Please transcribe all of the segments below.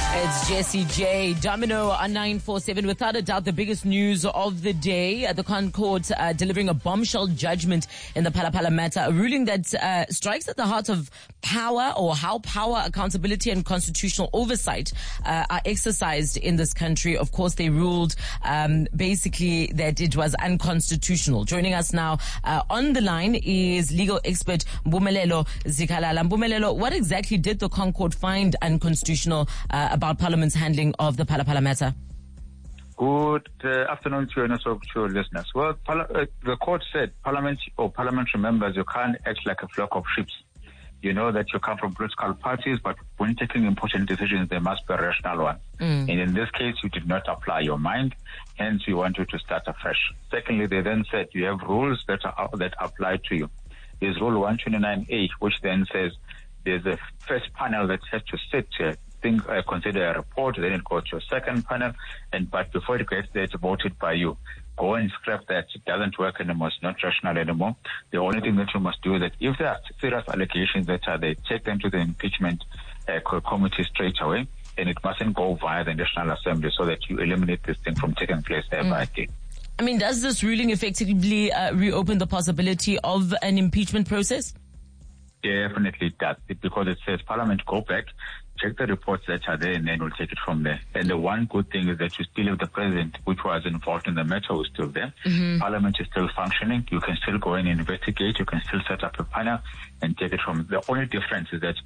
It's Jesse J. Domino on 947. Without a doubt, the biggest news of the day. The Crown Court delivering a bombshell judgment in the Phala Phala matter, a ruling that strikes at the heart of power, or how power, accountability and constitutional oversight are exercised in this country. Of course, they ruled basically that it was unconstitutional. Joining us now on the line is legal expert Mpumelelo Zikalala. Mpumelelo, what exactly did the Crown Court find unconstitutional about Parliament's handling of the Phala Phala matter? Good afternoon to you and also to your listeners. Well, the court said parliamentary members, you can't act like a flock of sheep. You know that you come from political parties, but when taking important decisions, there must be a rational one. And in this case, you did not apply your mind, hence we want you to start afresh. Secondly, they then said you have rules that apply to you. There's Rule 129A, which then says there's a first panel that has to sit here, consider a report, then it goes to a second panel, but before it gets there, it's voted by you. Go and scrap that. It doesn't work anymore. It's not rational anymore. The only thing that you must do is that if there are serious allegations that are there, take them to the impeachment committee straight away, and it mustn't go via the National Assembly, so that you eliminate this thing from taking place ever again. I mean, does this ruling effectively reopen the possibility of an impeachment process? Definitely it does, because it says Parliament go back, check the reports that are there, and then we'll take it from there. And the one good thing is that you still have the president, which was involved in the matter, who's still there. Parliament is still functioning. You can still go and investigate. You can still set up a panel and take it from. The only difference is that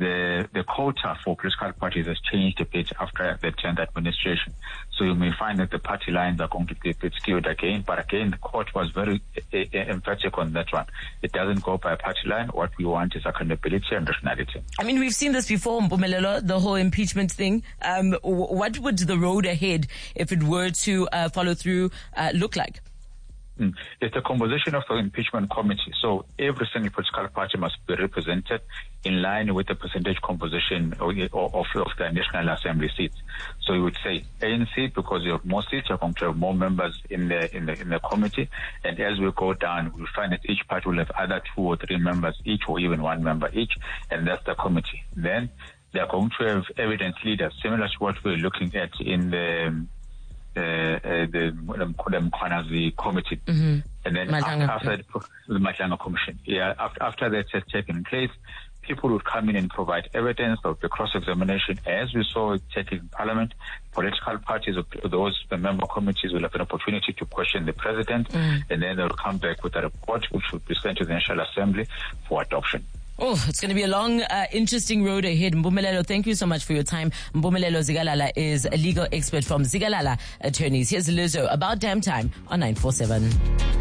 the quota for political parties has changed a bit after the 10th administration. So you may find that the party lines are going to be a bit skewed again. But again, the court was very emphatic on that one. It doesn't go by a party line. What we want is accountability and rationality. I mean, we've seen this before, Mpumelelo, the whole impeachment thing. What would the road ahead, if it were to follow through, look like? It's the composition of the impeachment committee. So every single political party must be represented in line with the percentage composition of the National Assembly seats. So you would say ANC, because you have more seats, you're going to have more members in the committee. And as we go down, we'll find that each party will have either 2 or 3 members each, or even 1 member each, and that's the committee. Then they are going to have evidence leaders, similar to what we're looking at in the committee. And then after the Matlanga Commission, after that has taken place, people would come in and provide evidence of the cross-examination, as we saw it taking in Parliament. Political parties, those member committees, will have an opportunity to question the president, and then they'll come back with a report which will be sent to the National Assembly for adoption. Oh, it's going to be a long, interesting road ahead. Mpumelelo, thank you so much for your time. Mpumelelo Zikalala is a legal expert from Zikalala Attorneys. Here's Lizzo, About Damn Time on 947.